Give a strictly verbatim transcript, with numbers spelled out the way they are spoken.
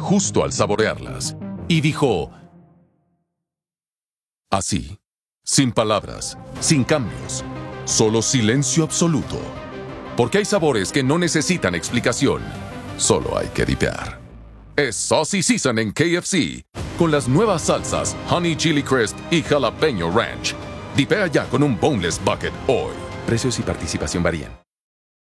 justo al saborearlas y dijo: así, sin palabras, sin cambios, solo silencio absoluto. Porque hay sabores que no necesitan explicación, solo hay que dipear. Es Saucy Season en K F C, con las nuevas salsas Honey Chili Crisp y Jalapeño Ranch. Dipea ya con un Boneless Bucket hoy. Precios y participación varían.